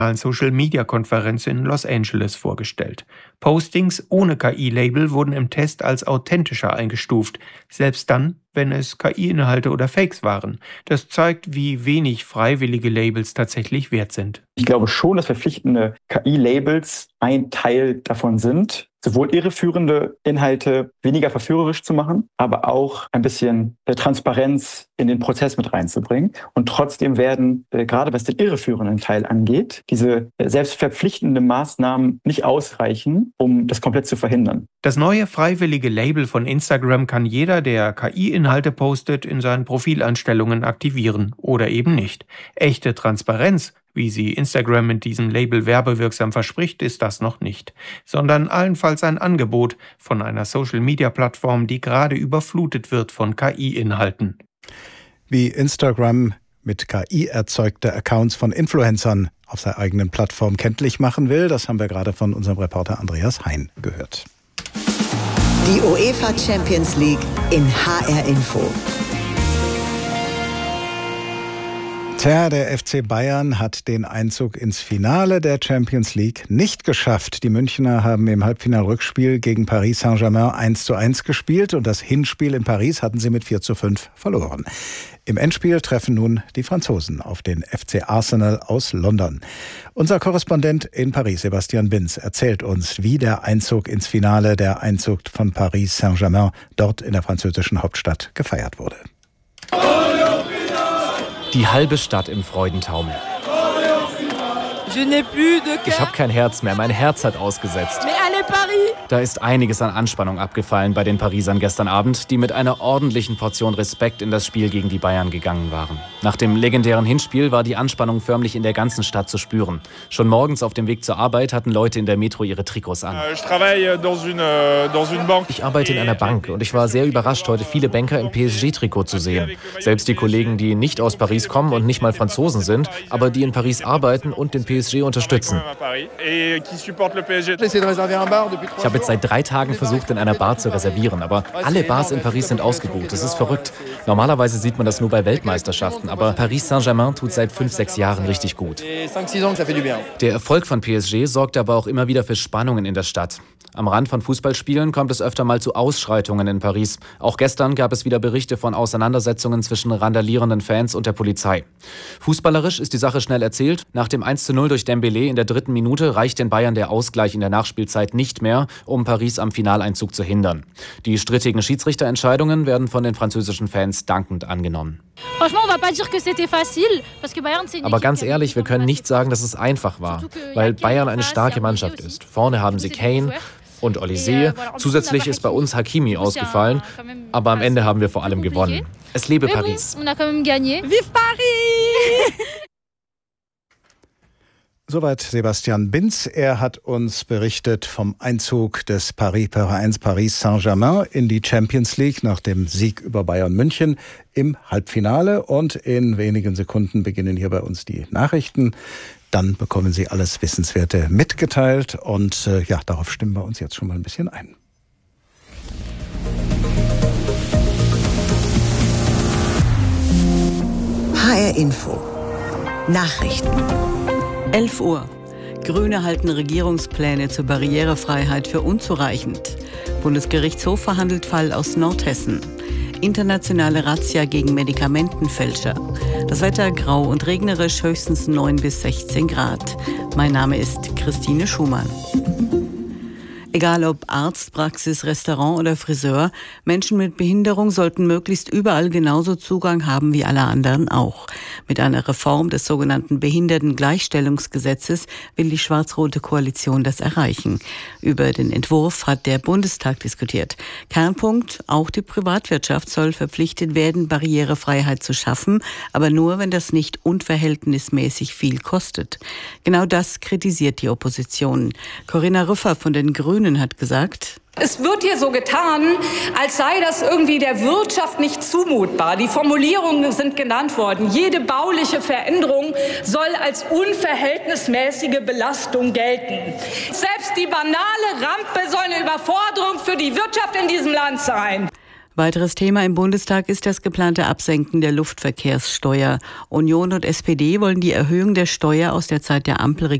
Social-Media-Konferenz in Los Angeles vorgestellt. Postings ohne KI-Label wurden im Test als authentischer eingestuft, selbst dann, wenn es KI-Inhalte oder Fakes waren. Das zeigt, wie wenig freiwillige Labels tatsächlich wert sind. Ich glaube schon, dass verpflichtende KI-Labels ein Teil davon sind, sowohl irreführende Inhalte weniger verführerisch zu machen, aber auch ein bisschen Transparenz in den Prozess mit reinzubringen. Und trotzdem werden, gerade was den irreführenden Teil angeht, diese selbstverpflichtenden Maßnahmen nicht ausreichen, um das komplett zu verhindern. Das neue freiwillige Label von Instagram kann jeder, der KI-Inhalte postet, in seinen Profileinstellungen aktivieren oder eben nicht. Echte Transparenz, wie sie Instagram mit diesem Label werbewirksam verspricht, ist das noch nicht, sondern allenfalls ein Angebot von einer Social-Media-Plattform, die gerade überflutet wird von KI-Inhalten. Wie Instagram mit KI erzeugte Accounts von Influencern auf seiner eigenen Plattform kenntlich machen will, das haben wir gerade von unserem Reporter Andreas Hein gehört. Die UEFA Champions League in HR Info. Tja, der FC Bayern hat den Einzug ins Finale der Champions League nicht geschafft. Die Münchner haben im Halbfinal-Rückspiel gegen Paris Saint-Germain 1:1 gespielt und das Hinspiel in Paris hatten sie mit 4:5 verloren. Im Endspiel treffen nun die Franzosen auf den FC Arsenal aus London. Unser Korrespondent in Paris, Sebastian Binz, erzählt uns, wie der Einzug ins Finale, der Einzug von Paris Saint-Germain dort in der französischen Hauptstadt gefeiert wurde. Die halbe Stadt im Freudentaumel. Ich habe kein Herz mehr, mein Herz hat ausgesetzt. Da ist einiges an Anspannung abgefallen bei den Parisern gestern Abend, die mit einer ordentlichen Portion Respekt in das Spiel gegen die Bayern gegangen waren. Nach dem legendären Hinspiel war die Anspannung förmlich in der ganzen Stadt zu spüren. Schon morgens auf dem Weg zur Arbeit hatten Leute in der Metro ihre Trikots an. Ich arbeite in einer Bank und ich war sehr überrascht, heute viele Banker im PSG-Trikot zu sehen. Selbst die Kollegen, die nicht aus Paris kommen und nicht mal Franzosen sind, aber die in Paris arbeiten und den PSG unterstützen. Ich habe jetzt seit 3 Tagen versucht, in einer Bar zu reservieren, aber alle Bars in Paris sind ausgebucht. Das ist verrückt. Normalerweise sieht man das nur bei Weltmeisterschaften, aber Paris Saint-Germain tut seit 5-6 Jahren richtig gut. Der Erfolg von PSG sorgt aber auch immer wieder für Spannungen in der Stadt. Am Rand von Fußballspielen kommt es öfter mal zu Ausschreitungen in Paris. Auch gestern gab es wieder Berichte von Auseinandersetzungen zwischen randalierenden Fans und der Polizei. Fußballerisch ist die Sache schnell erzählt. Nach dem 1:0 durch Dembélé in der 3. Minute reicht den Bayern der Ausgleich in der Nachspielzeit nicht mehr, um Paris am Finaleinzug zu hindern. Die strittigen Schiedsrichterentscheidungen werden von den französischen Fans dankend angenommen. Aber ganz ehrlich, wir können nicht sagen, dass es einfach war, weil Bayern eine starke Mannschaft ist. Vorne haben sie Kane und Olysée. Zusätzlich ist bei uns Hakimi ausgefallen, aber am Ende haben wir vor allem gewonnen. Es lebe Paris! Vive Paris! Soweit Sebastian Binz. Er hat uns berichtet vom Einzug des Paris Saint-Germain in die Champions League nach dem Sieg über Bayern München im Halbfinale. Und in wenigen Sekunden beginnen hier bei uns die Nachrichten. Dann bekommen Sie alles Wissenswerte mitgeteilt. Und darauf stimmen wir uns jetzt schon mal ein bisschen ein. HR Info. Nachrichten. 11 Uhr. Grüne halten Regierungspläne zur Barrierefreiheit für unzureichend. Bundesgerichtshof verhandelt Fall aus Nordhessen. Internationale Razzia gegen Medikamentenfälscher. Das Wetter grau und regnerisch, höchstens 9 bis 16 Grad. Mein Name ist Christine Schumann. Egal ob Arzt, Praxis, Restaurant oder Friseur, Menschen mit Behinderung sollten möglichst überall genauso Zugang haben wie alle anderen auch. Mit einer Reform des sogenannten Behindertengleichstellungsgesetzes will die schwarz-rote Koalition das erreichen. Über den Entwurf hat der Bundestag diskutiert. Kernpunkt, auch die Privatwirtschaft soll verpflichtet werden, Barrierefreiheit zu schaffen, aber nur, wenn das nicht unverhältnismäßig viel kostet. Genau das kritisiert die Opposition. Corinna Rüffer von den Grünen hat gesagt: Es wird hier so getan, als sei das irgendwie der Wirtschaft nicht zumutbar. Die Formulierungen sind genannt worden. Jede bauliche Veränderung soll als unverhältnismäßige Belastung gelten. Selbst die banale Rampe soll eine Überforderung für die Wirtschaft in diesem Land sein. Weiteres Thema im Bundestag ist das geplante Absenken der Luftverkehrssteuer. Union und SPD wollen die Erhöhung der Steuer aus der Zeit der Ampelregierung